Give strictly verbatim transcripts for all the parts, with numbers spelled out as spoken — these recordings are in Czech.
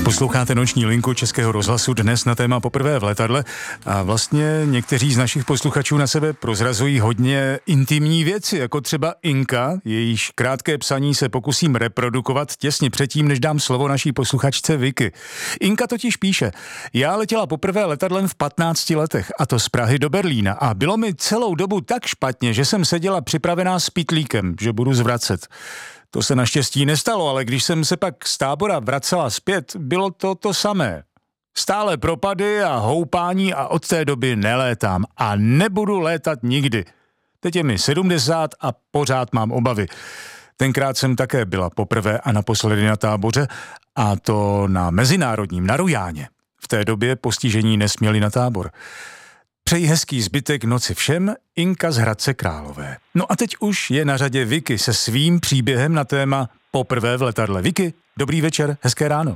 Posloucháte Noční linku Českého rozhlasu dnes na téma Poprvé v letadle a vlastně někteří z našich posluchačů na sebe prozrazují hodně intimní věci, jako třeba Inka, jejíž krátké psaní se pokusím reprodukovat těsně předtím, než dám slovo naší posluchačce Vicky. Inka totiž píše: já letěla poprvé letadlem v patnácti letech, a to z Prahy do Berlína, a bylo mi celou dobu tak špatně, že jsem seděla připravená s pytlíkem, že budu zvracet. To se naštěstí nestalo, ale když jsem se pak z tábora vracela zpět, bylo to to samé. Stále propady a houpání a od té doby nelétám a nebudu létat nikdy. Teď je mi sedmdesát a pořád mám obavy. Tenkrát jsem také byla poprvé a naposledy na táboře, a to na mezinárodním, na Rujáně. V té době postižení nesměli na tábor. Přeji hezký zbytek noci všem, Inka z Hradce Králové. No a teď už je na řadě Vicky se svým příběhem na téma Poprvé v letadle. Vicky, dobrý večer, hezké ráno.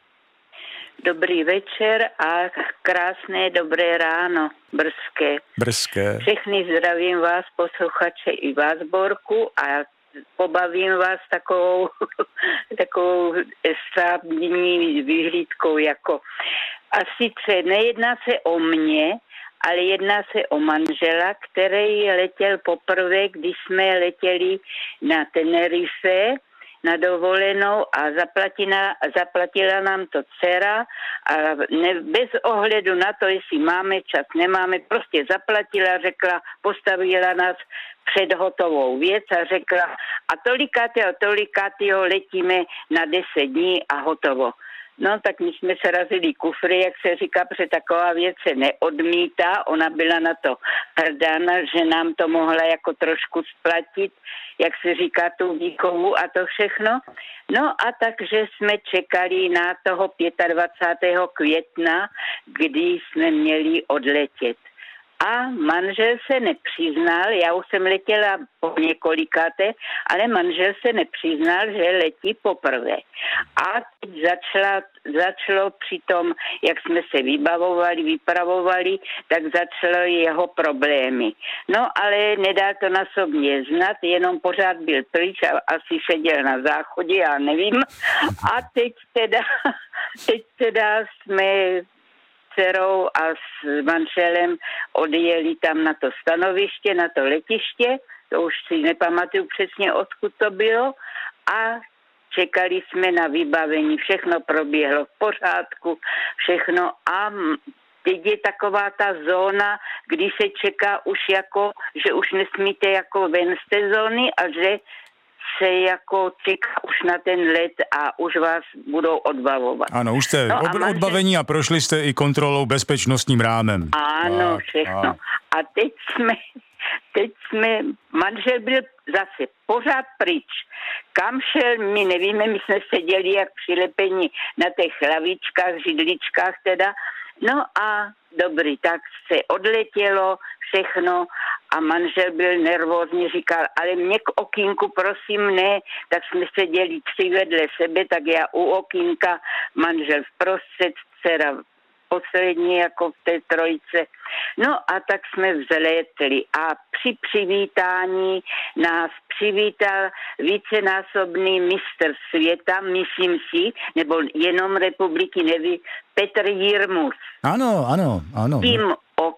Dobrý večer a krásné dobré ráno, brzké. Brzké. Všechny zdravím vás, posluchače, i vás, Borku, a pobavím vás takovou, takovou estradní vyhlídkou jako. A sice nejedná se o mě, ale jedná se o manžela, který letěl poprvé, když jsme letěli na Tenerife na dovolenou a zaplatila, zaplatila nám to dcera a ne, bez ohledu na to, jestli máme čas, nemáme, prostě zaplatila, řekla, postavila nás před hotovou věc a řekla, a tolikátého, tolikátého letíme na deset dní a hotovo. No, tak my jsme se razili kufry, jak se říká, protože taková věc se neodmítá. Ona byla na to hrdá, že nám to mohla jako trošku splatit, jak se říká, tu výchovu a to všechno. No a takže jsme čekali na toho dvacátého pátého května, kdy jsme měli odletět. A manžel se nepřiznal, já už jsem letěla po několikáté, ale manžel se nepřiznal, že letí poprvé. A teď začala, začalo při tom, jak jsme se vybavovali, vypravovali, tak začalo jeho problémy. No ale nedal to na sobě znat, jenom pořád byl pryč a asi seděl na záchodě, já nevím. A teď teda, teď teda jsme dcerou a s manželem odjeli tam na to stanoviště, na to letiště, to už si nepamatuju přesně, odkud to bylo, a čekali jsme na vybavení, všechno proběhlo v pořádku, všechno, a teď je taková ta zóna, kdy se čeká už jako, že už nesmíte jako ven z té zóny a že se jako čeká už na ten let a už vás budou odbavovat. Ano, už jste no ob- manžel... odbavení a prošli jste i kontrolou bezpečnostním rámem. Ano, všechno. A, a teď jsme, teď jsme, manžel byl zase pořád pryč. Kam šel, my nevíme, my jsme seděli jak přilepení na těch hlavičkách, židličkách teda. No a dobrý, tak se odletělo všechno a manžel byl nervózní, říkal, ale mě k okýnku prosím ne, tak jsme seděli tři vedle sebe, tak já u okýnka, manžel vprostřed, dcera poslední jako v té trojice. No a tak jsme vzlétli a při přivítání nás přivítal vícenásobný mistr světa, myslím si, nebo jenom republiky, neví, Petr Jirmus. Ano, ano, ano. Tím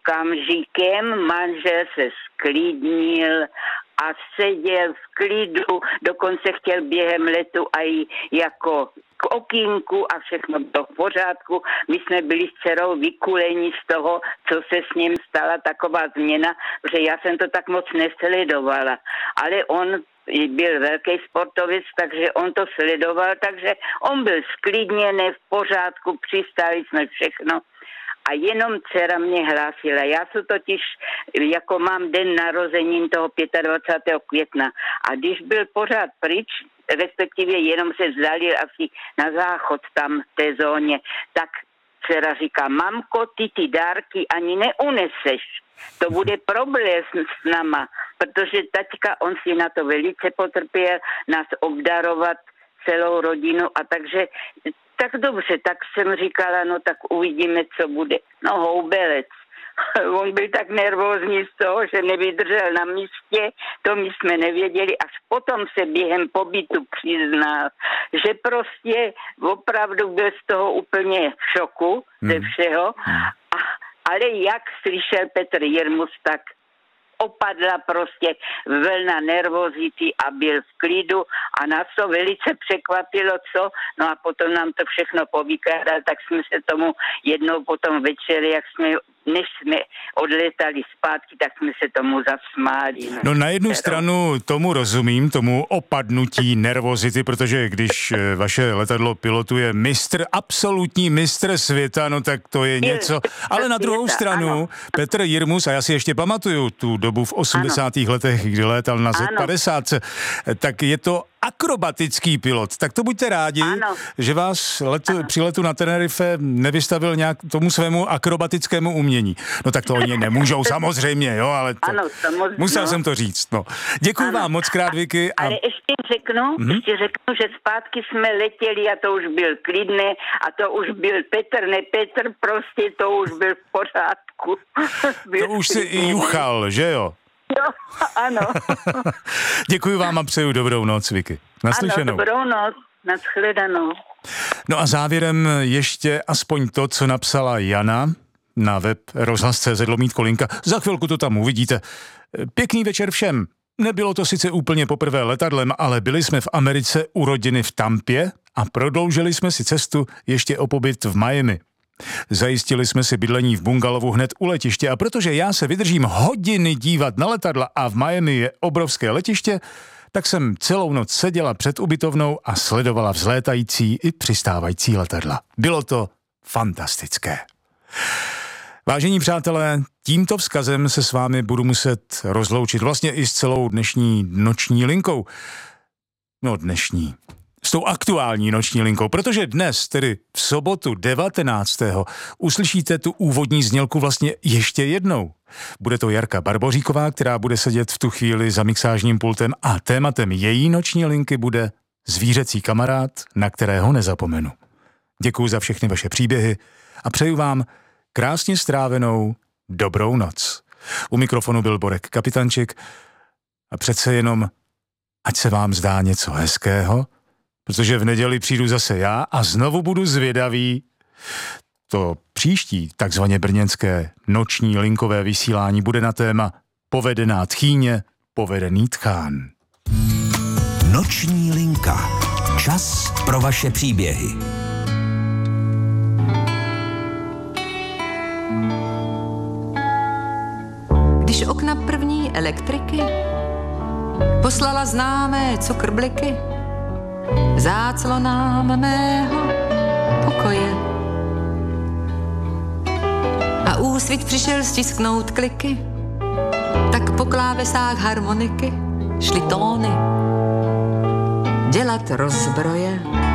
okamžikem manžel se sklidnil a seděl v klidu, dokonce chtěl během letu i jako k okýnku a všechno bylo v pořádku. My jsme byli s dcerou vykuleni z toho, co se s ním stala taková změna, protože já jsem to tak moc nesledovala. Ale on byl velký sportovec, takže on to sledoval, takže on byl sklidněný, v pořádku, přistáli jsme všechno. A jenom dcera mě hlásila. Já se totiž, jako mám den narozenin toho dvacátého pátého května. A když byl pořád pryč, respektive jenom se vzdalil asi na záchod tam v té zóně, tak dcera říká, mamko, ty ty dárky ani neuneseš. To bude problém s náma, protože taťka, on si na to velice potrpěl, nás obdarovat celou rodinu, a takže tak dobře, tak jsem říkala, no tak uvidíme, co bude. No houbelec. On byl tak nervózní z toho, že nevydržel na místě, to my jsme nevěděli, až potom se během pobytu přiznal, že prostě opravdu byl z toho úplně v šoku ze všeho, a, ale jak slyšel Petr Jirmus, tak opadla prostě vlna nervozity a byl v klidu a nás to velice překvapilo, co? No a potom nám to všechno povykládal, tak jsme se tomu jednou potom večer, jak jsme, než jsme odletali zpátky, tak jsme se tomu zasmáli. No na jednu stranu tomu rozumím, tomu opadnutí nervozity, protože když vaše letadlo pilotuje mistr, absolutní mistr světa, no tak to je něco. Ale na druhou stranu Petr Jirmus, a já si ještě pamatuju tu dobu v osmdesátých letech, kdy létal na zet padesát, tak je to akrobatický pilot. Tak to buďte rádi, ano. že vás letu, při letu na Tenerife nevystavil nějak tomu svému akrobatickému umění. No tak to oni nemůžou, samozřejmě, jo, ale to, ano, samozřejmě. Musel jsem to říct. No. Děkuji vám moc krát, Vicky. A... Ale ještě řeknu, mm-hmm. ještě řeknu, že zpátky jsme letěli a to už byl klidné a to už byl Petr, ne Petr, prostě to už byl v pořádku. To už si i juchal, že jo? Jo, ano. Děkuji vám a přeju dobrou noc, Vicky. Naslyšenou. Ano, dobrou noc, nashledanou. No a závěrem ještě aspoň to, co napsala Jana na web rozhlas tečka cé zet lomítko linka. Za chvilku to tam uvidíte. Pěkný večer všem. Nebylo to sice úplně poprvé letadlem, ale byli jsme v Americe u rodiny v Tampě a prodloužili jsme si cestu ještě o pobyt v Miami. Zajistili jsme si bydlení v bungalovu hned u letiště a protože já se vydržím hodiny dívat na letadla a v Miami je obrovské letiště, tak jsem celou noc seděla před ubytovnou a sledovala vzlétající i přistávající letadla. Bylo to fantastické. Vážení přátelé, tímto vzkazem se s vámi budu muset rozloučit vlastně i s celou dnešní noční linkou. No dnešní. S tou aktuální noční linkou, protože dnes, tedy v sobotu devatenáctého uslyšíte tu úvodní znělku vlastně ještě jednou. Bude to Jarka Barboříková, která bude sedět v tu chvíli za mixážním pultem a tématem její noční linky bude zvířecí kamarád, na kterého nezapomenu. Děkuji za všechny vaše příběhy a přeju vám krásně strávenou dobrou noc. U mikrofonu byl Borek Kapitančik a přece jenom, ať se vám zdá něco hezkého, protože v neděli přijdu zase já a znovu budu zvědavý. To příští takzvaně brněnské noční linkové vysílání bude na téma Povedená tchýně, povedený tchán. Noční linka. Čas pro vaše příběhy. Když okna první elektriky poslala známé cukrbliky záclonám mého pokoje. A úsvit přišel stisknout kliky, tak po klávesách harmoniky šly tóny dělat rozbroje.